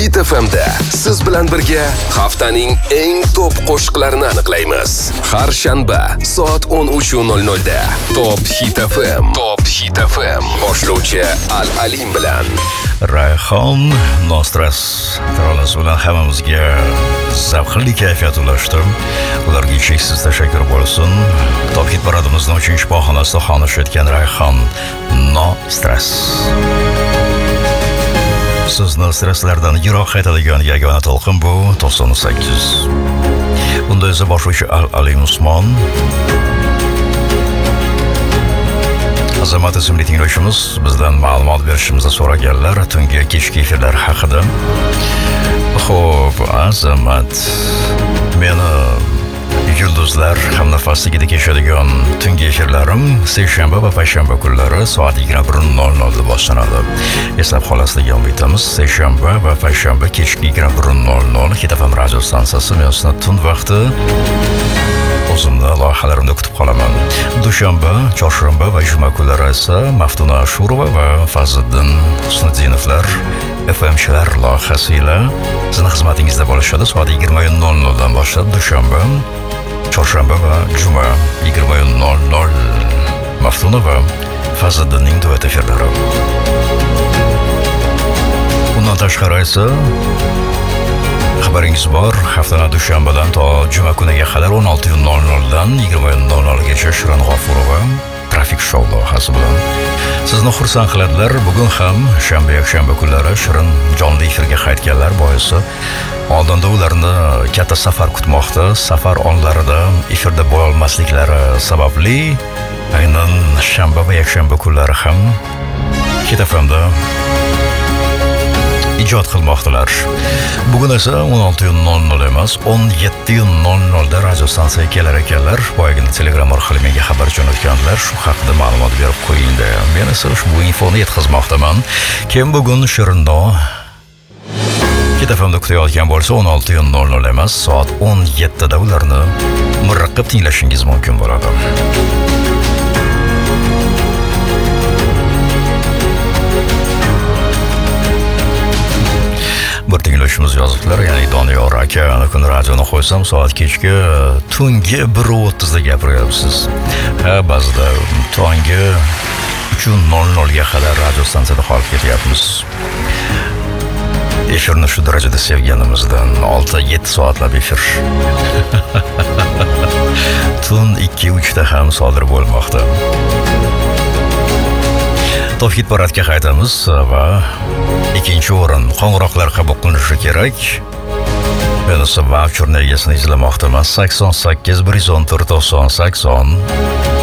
Hit FM'da siz bilan birga haftaning eng top qo'shiqlarini aniqlaymiz. Har shanba soat 13:00 da Top Hit FM. Top Hit FM boshlovchi Al-Alim bilan Rayhon Nostras taronasi bilan hammamizga zavqli kayfiyat ulashdi. Ularga cheksiz tashakkur bo'lsin. Top Hit paradimizning 3-pog'onasida xonish etgan Rayhon Nostras. Sizni stresslardan yiroq qaytadigan yagona to'lqin bu 98. Bunda esa boshlovchi Al-Alim Usmon. Azamat ismli tinglovchimiz bizdan ma'lumot berishimizni so'raganlar tungi kechki efirlar haqida. Xo'p, Azamat, meni yulduzlar hamnafasligida kechadigan tungi efirlarim seshanba va payshanba kunlari soat 21:00 da boshlanadi. Eslab qolasizlarga umid etamiz. Seshanba va payshanba kechki 21:00 Hit FM radio stansiyasi men tun vaqti o'zimni loyihalarimda kutib qolaman. Dushanba, chorshanba va juma kunlari esa Maftuna Ashurova va Fazliddin Husniddinovlar FMchilar loyihasi ila sizning xizmatingizda bo'lishadi. Soat 20:00 dan boshlab dushanba, chorshanba va juma 20:00 Maftuna va Fazliddinning duet efirlari. Bundan tashqari esa xabaringiz bor, haftaning dushanbadan to juma kuniga qadar 16:00 dan 20:00 gacha Shirin G'ofurova trafik show loyihasi bilan sizni xursand qiladilar. Bugun ham shanba, yakshanba kunlari Shirin jonli efirga qaytganlar boisi oldinda ularni katta safar kutmoqda. Safar onlarida efirda bo'la olmasliklari sababli aynan shanba va yakshanba kunlari ham Hit FM'da ijod qilmoqdalar. Bugun esa 16:00 emas, 17:00 da radio stansiyaga kelar ekanlar. Boyagina Telegram orqali menga xabar jo'natganlar. Shu haqida ma'lumot berib qo'ying deya. Men esa ushbu infoni yetkazmoqdaman. Kim bugun Shirinno Hit FM'da kutayotgan bo'lsa 16:00 emas, soat 17 da ularni muraqqab tinglashingiz mumkin bo'ladi. Bir tinglovchimiz yozibdilar, ya'ni Doniyor aka, kun radioni qo'ysam soat kechki tungi 1:30 da gapiryapsiz. Ha, ba'zida tungi 3:00 ga qadar radio stansiyada qolib ketyapmiz. Efirni shu darajada sevganimizdan 6-7 soatlab efir. Tun 2-3 da ham sodir bo'lmoqda. Top Hit paradga qaytamiz va ikkinchi o'rin qo'ng'iroqlar qabul qilinishi kerak. Men esa voucher egasini izlamoqdaman. 88 114 90 80